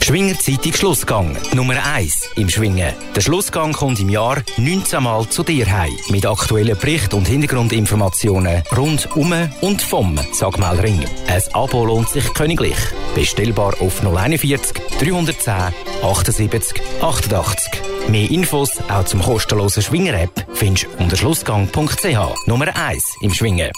Schwingerzeitung Schlussgang. Nummer 1 im Schwingen. Der Schlussgang kommt im Jahr 19 Mal zu dir heim. Mit aktuellen Berichten und Hintergrundinformationen rund um und vom Sagmeldring. Ein Abo lohnt sich königlich. Bestellbar auf 041 310 78 88. Mehr Infos auch zum kostenlosen Schwinger-App findest du unter schlussgang.ch. Nummer 1 im Schwingen.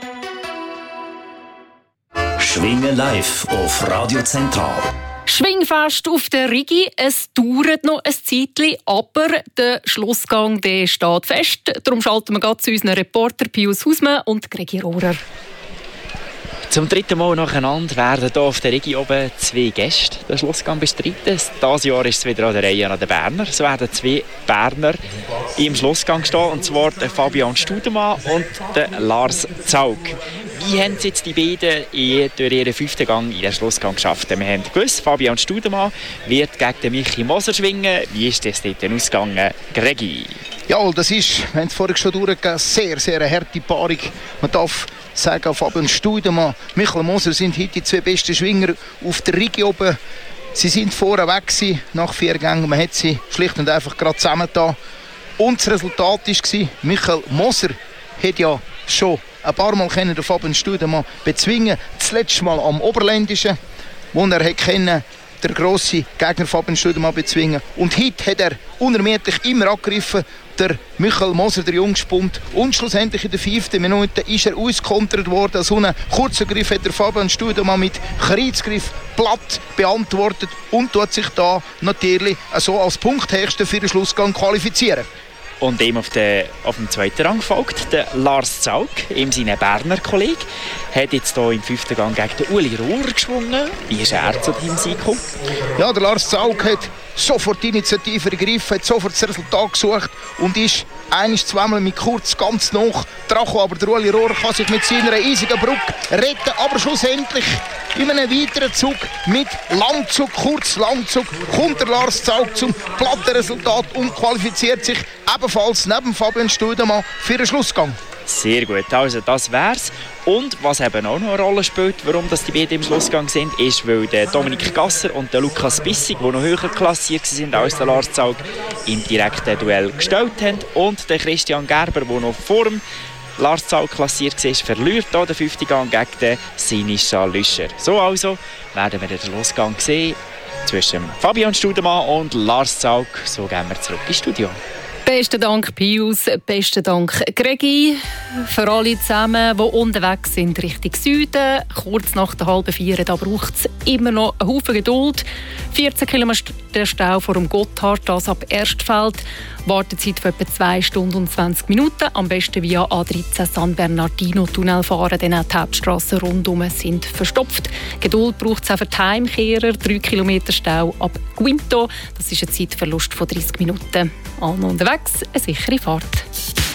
Schwingen live auf Radio Zentral. Schwingfest auf der Rigi. Es dauert noch ein Zeitchen, aber der Schlussgang der steht fest. Darum schalten wir zu unseren Reporter Pius Hausmann und Gregi Rohrer. Zum dritten Mal nacheinander werden hier auf der Rigi oben 2 Gäste den Schlussgang bestreiten. Dieses Jahr ist es wieder an der Reihe an den Berner. Es werden 2 Berner im Schlussgang stehen, und zwar der Fabian Studemann und der Lars Zaug. Wie haben jetzt die beiden durch ihren 5. Gang in den Schlussgang geschafft? Wir haben gewusst, Fabian Studemann wird gegen den Michi Moser schwingen. Wie ist das dort ausgegangen, Gregi? Ja, das ist, wir haben es vorhin schon durchgegeben, sehr eine harte Paarung. Man darf sagen, Fabian Studemann, Michael Moser sind heute die 2 besten Schwinger auf der Rigi oben. Sie sind vorher weg gewesen, nach 4 Gängen. Man hat sie schlicht und einfach gerade zusammengetan. Und das Resultat war, Michael Moser hat ja schon ein paar Mal den Fabian Studemann bezwingen. Das letzte Mal am Oberländischen, wo er kennen, der grosse Gegner Fabian Studemann bezwingen. Und heute hat er unermüdlich immer angegriffen, der Michael Moser, der Jungspund. Und schlussendlich in der 5. Minute ist er auskontert worden. So einen kurzen Griff hat der Fabian Studemann mit Kreuzgriff platt beantwortet und tut sich da natürlich so als Punkthöchster für den Schlussgang qualifizieren. Und ihm auf dem 2. Rang folgt der Lars Zaug, ihm sein Berner Kollege, hat jetzt hier im 5. Gang gegen den Uli Rohrer geschwungen. Wie ist er zu diesem Sieg gekommen? Ja, der Lars Zaug hat sofort die Initiative ergriffen, hat sofort das Resultat gesucht und ist zweimal mit kurz ganz nach dran gekommen. Aber der Uli Rohrer kann sich mit seiner eisigen Brücke retten, aber schlussendlich in einem weiteren Zug mit Langzug, kurz Langzug, kommt der Lars Zaug zum platten Resultat und qualifiziert sich ebenfalls neben Fabian Studemann für den Schlussgang. Sehr gut, also das wär's. Und was eben auch noch eine Rolle spielt, warum die beiden im Schlussgang sind, ist, weil der Dominik Gasser und der Lukas Bissig, die noch höher klassiert sind als der Lars Zaug, im direkten Duell gestellt haben. Und der Christian Gerber, der noch vor dem Lars Zaug klassiert war, verliert hier den 5. Gang gegen den Sinischa Lüscher. So also werden wir den Schlussgang sehen zwischen Fabian Studemann und Lars Zaug. So gehen wir zurück ins Studio. Besten Dank, Pius. Besten Dank, Gregi. Für alle zusammen, die unterwegs sind Richtung Süden, kurz nach der 3:30, da braucht es immer noch einen Haufen Geduld. 14 Kilometer Stau vor dem Gotthard, das ab Erstfeld. Wartezeit von etwa 2 Stunden und 20 Minuten. Am besten via A13 San Bernardino Tunnel fahren, denn auch die Hauptstrassen rundum sind verstopft. Geduld braucht es auch für die Heimkehrer. 3 Kilometer Stau ab Guinto. Das ist ein Zeitverlust von 30 Minuten. Allen unterwegs, eine sichere Fahrt.